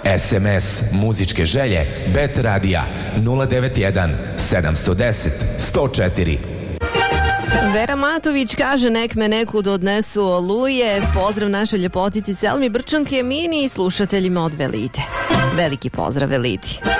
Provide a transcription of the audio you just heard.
SMS muzičke želje Bet Radija 091 710 104. Vera Matović kaže nek me nekud odnesu oluje. Pozdrav našoj ljepotici Selmi Brčanke, Mini i slušateljima od Velite. Veliki pozdrav Veliti.